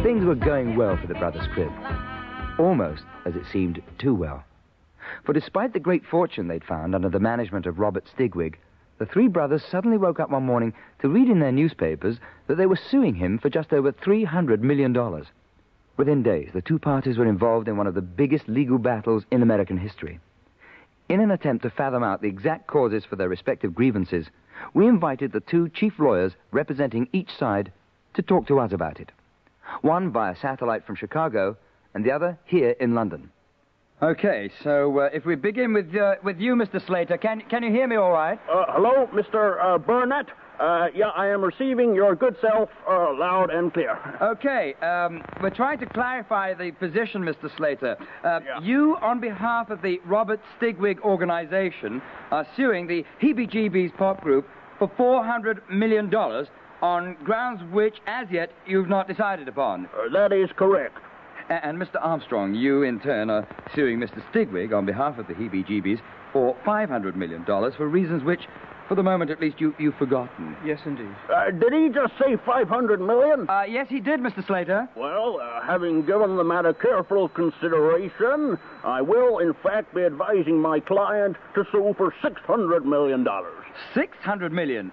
Things were going well for the brothers Cribb. Almost, as it seemed, too well. For despite the great fortune they'd found under the management of Robert Stigwig, the three brothers suddenly woke up one morning to read in their newspapers that they were suing him for just over $300 million. Within days, the two parties were involved in one of the biggest legal battles in American history. In an attempt to fathom out the exact causes for their respective grievances, we invited the two chief lawyers representing each side to talk to us about it. One via satellite from Chicago, and the other here in London. Okay, so if we begin with you, Mr. Slater, can you hear me all right? Hello, Mr. Burnett. Yeah, I am receiving your good self loud and clear. Okay, we're trying to clarify the position, Mr. Slater. Yeah. You, on behalf of the Robert Stigwig organization, are suing the Heebie-Jeebies pop group for $400 million on grounds which, as yet, you've not decided upon. That is correct. And Mr. Armstrong, you, in turn, are suing Mr. Stigwig on behalf of the Heebie-Jeebies for $500 million for reasons which, for the moment at least, you've forgotten. Yes, indeed. Did he just say $500 million? Yes, he did, Mr. Slater. Well, having given the matter careful consideration, I will, in fact, be advising my client to sue for $600 million. $600 million?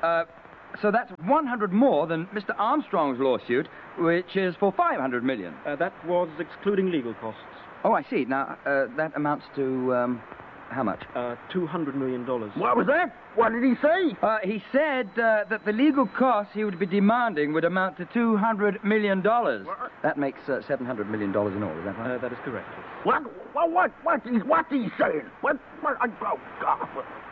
So that's 100 more than Mr. Armstrong's lawsuit, which is for $500 million. That was excluding legal costs. Oh, I see. Now, that amounts to, how much? $200 million. What was that? What did he say? He said that the legal costs he would be demanding would amount to $200 million. What? That makes $700 million in all, is that right? That is correct. What's he saying? Oh, God.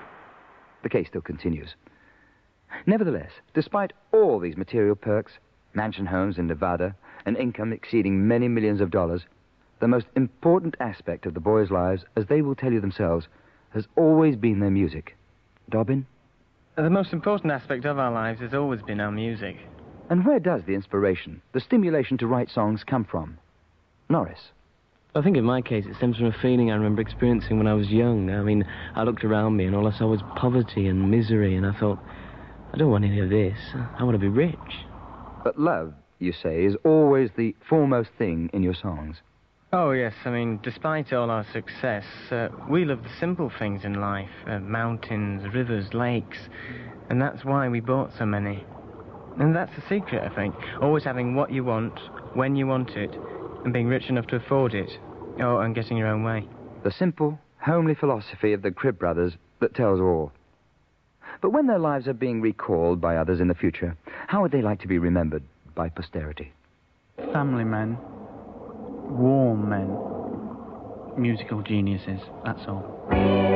The case still continues. Nevertheless, despite all these material perks, mansion homes in Nevada, an income exceeding many millions of dollars, the most important aspect of the boys' lives, as they will tell you themselves, has always been their music. Dobbin? The most important aspect of our lives has always been our music. And where does the inspiration, the stimulation to write songs come from? Norris? I think in my case it stems from a feeling I remember experiencing when I was young. I mean, I looked around me and all I saw was poverty and misery, and I thought, I don't want any of this. I want to be rich. But love, you say, is always the foremost thing in your songs. Oh, yes. I mean, despite all our success, we love the simple things in life. Mountains, rivers, lakes. And that's why we bought so many. And that's the secret, I think. Always having what you want, when you want it, and being rich enough to afford it. Oh, and getting your own way. The simple, homely philosophy of the Cribb brothers that tells all. But when their lives are being recalled by others in the future, how would they like to be remembered by posterity? Family men. Warm men. Musical geniuses, that's all.